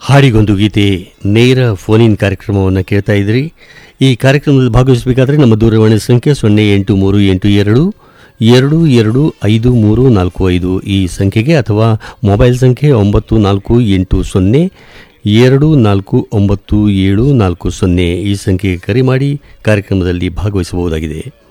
ಹಾಡಿಗೊಂದು ಗೀತೆ ನೇರ ಫೋನ್ ಕಾರ್ಯಕ್ರಮವನ್ನು ಕೇಳ್ತಾ ಇದ್ರಿ. ಈ ಕಾರ್ಯಕ್ರಮದಲ್ಲಿ ಭಾಗವಹಿಸಬೇಕಾದ್ರೆ ನಮ್ಮ ದೂರವಾಣಿ ಸಂಖ್ಯೆ 0838222545 ಈ ಸಂಖ್ಯೆಗೆ ಅಥವಾ ಮೊಬೈಲ್ ಸಂಖ್ಯೆ 9480249740 ಈ ಸಂಖ್ಯೆಗೆ ಕರೆ ಮಾಡಿ ಕಾರ್ಯಕ್ರಮದಲ್ಲಿ ಭಾಗವಹಿಸಬಹುದಾಗಿದೆ.